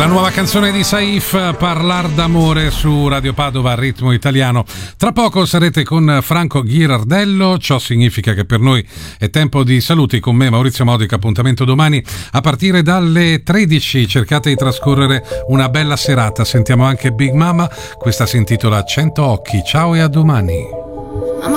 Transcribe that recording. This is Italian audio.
nuova canzone di Saif, Parlar d'amore, su Radio Padova, Ritmo Italiano. Tra poco sarete con Franco Ghirardello, ciò significa che per noi è tempo di saluti. Con me Maurizio Modica, appuntamento domani a partire dalle 13. Cercate di trascorrere una bella serata. Sentiamo anche Big Mama, questa si intitola 100 occhi. Ciao e a domani.